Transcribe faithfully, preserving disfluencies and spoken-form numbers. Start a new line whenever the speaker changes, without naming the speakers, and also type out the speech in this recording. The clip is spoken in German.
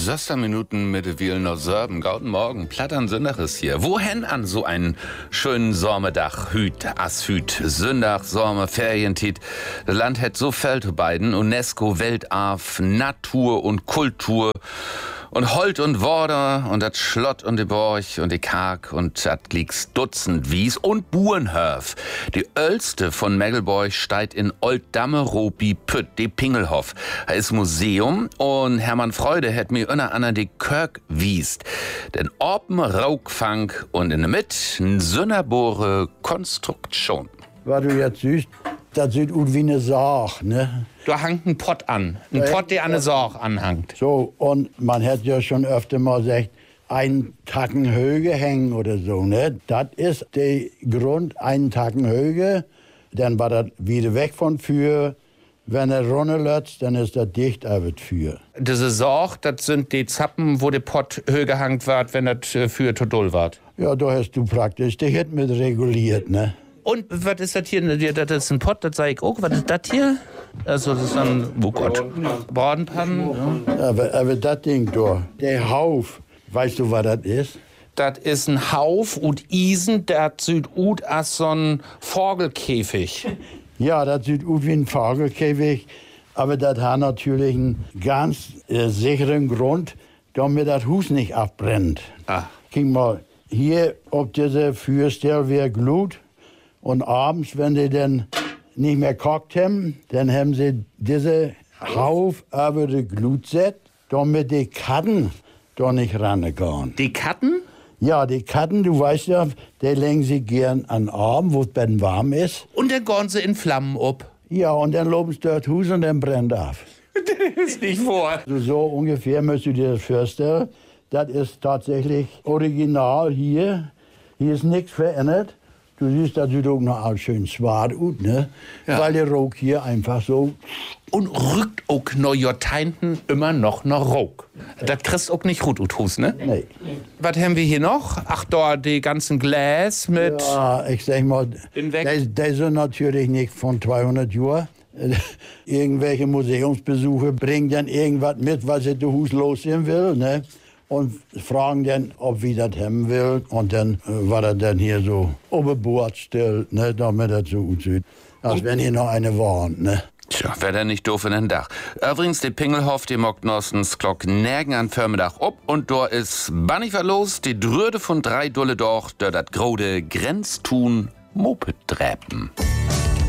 sechzehn Minuten mit Wielner Sörben. Guten Morgen, Plattern Sündach ist hier. Wohin an so einen schönen Sommerdach? Hüt, as Hüt, Sündach, Sommer, Ferientit. Das Land hat so viel zu beiden. UNESCO, Weltarf, Natur und Kultur. Und Holt und Worder und das Schlott und die Borch und die Karg und das liegt Dutzend Wies und Burenhöf. Die Ölste von Meggelborg steigt in Olddamme Ropi Pütt, die Pingelhof. Da ist Museum und Hermann Freude hat mir unter anderem die Kirk wiest. Den Orpen Raukfang und in der Mitte eine Sünderbore Konstruktion.
Was du jetzt siehst, das sieht aus wie eine Sarg, ne?
Da hangt ein Pott an. Ein
Ja,
Pott, der an eine Sorg anhangt.
So, und man hat ja schon öfter mal gesagt, einen Tacken Höhe hängen oder so, ne? Das ist der Grund, einen Tacken Höhe, dann war das wieder weg von Für. Wenn er runterlässt, dann ist das dicht auf das Für.
Diese Sorg, das sind die Zappen, wo der Pott höher gehangt wird, wenn das äh, für zu doll wird.
Ja, da hast du praktisch die Hit mit reguliert, ne?
Und was ist das hier? Das ist ein Pott, das sag ich auch. Was ist das hier? Also, das ist ein, oh Gott, Bordenpannen. Ja.
Aber, aber das Ding da, der Hauf, weißt du, was das ist?
Das ist ein Hauf und Isen, das sieht aus als so ein Vogelkäfig.
Ja, das sieht aus wie ein Vogelkäfig, aber das hat natürlich einen ganz äh, sicheren Grund, damit das Haus nicht abbrennt.
Ah.
Guck mal, hier auf dieser Fürstell wird Glut und abends, wenn die dann nicht mehr kocht haben, dann haben sie diese Hauf über die Glut gesetzt, damit die Katten da nicht rangehen.
Die Katten?
Ja, die Katten, du weißt ja, die legen sie gern an den Arm, wo es dann warm ist.
Und dann gehen sie in Flammen ab.
Ja, und dann loben sie dort Haus und dann brennt auf.
Das ist nicht vor.
Also so ungefähr müsst du dir das vorstellen. Das ist tatsächlich original hier. Hier ist nichts verändert. Du siehst, das sieht auch noch all schön zwart aus, ne?
Ja.
Weil der Rock hier einfach so...
Und rückt auch noch Joteinten immer noch nach Rock. Das kriegst auch nicht gut ut Hus, ne?
Nee.
Was haben wir hier noch? Ach, da die ganzen Gläs mit...
Ja, ich sag mal,
Bin weg.
die, die sind natürlich nicht von zweihundert Jahren. Irgendwelche Museumsbesucher bringen dann irgendwas mit, was sie zu Hus losgehen will, ne? Und fragen dann, ob wir das haben will. Und dann äh, war das dann hier so oberbord still, ne, damit das so aussieht. Als wenn hier noch eine warnt, ne.
Tja, wär der nicht doof in den Dach. Übrigens, die Pingelhof, die mockt nostens Glock närgen an Förmiddag ob und da ist Bannifer los, die Dröde von drei Dulle doch, der dat grode Grenztun Moped dräpen.